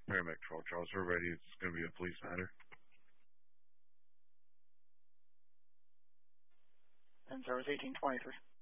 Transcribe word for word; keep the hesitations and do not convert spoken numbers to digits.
Paramedic twelve, Charles, we're ready. It's going to be a police matter. And service eighteen twenty-three.